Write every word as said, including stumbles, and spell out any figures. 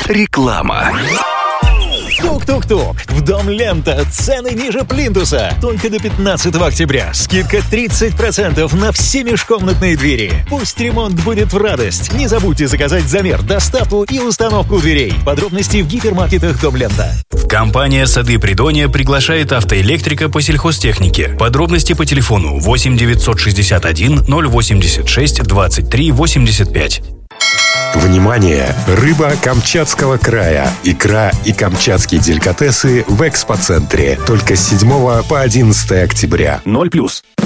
Реклама. Тук-тук-тук. В Дом Лента цены ниже плинтуса. Только до пятнадцатого октября. Скидка тридцать процентов на все межкомнатные двери. Пусть ремонт будет в радость. Не забудьте заказать замер, доставку и установку дверей. Подробности в гипермаркетах Дом Лента. Компания «Сады Придонья» приглашает автоэлектрика по сельхозтехнике. Подробности по телефону восемь девятьсот шестьдесят один ноль восемьдесят шесть двадцать три восемьдесят пять. Внимание! Рыба Камчатского края, икра и камчатские деликатесы в экспоцентре. Только с седьмого по одиннадцатое октября. ноль плюс.